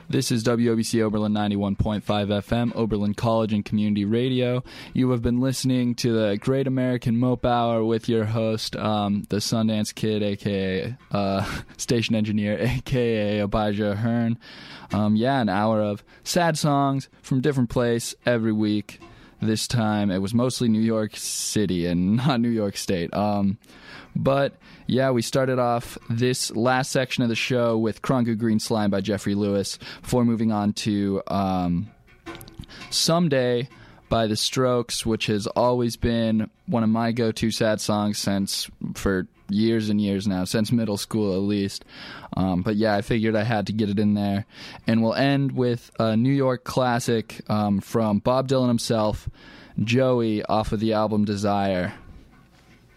This is WOBC Oberlin 91.5 FM, Oberlin College and Community Radio. You have been listening to the Great American Mope Hour with your host, the Sundance Kid, a.k.a. Station Engineer, a.k.a. Abijah Hearn. An hour of sad songs from different place every week. This time it was mostly New York City and not New York State. But yeah, we started off this last section of the show with Kronku Green Slime by Jeffrey Lewis before moving on to Someday by The Strokes, which has always been one of my go-to sad songs for years and years now, since middle school at least. But yeah, I figured I had to get it in there. And we'll end with a New York classic from Bob Dylan himself, Joey, off of the album Desire.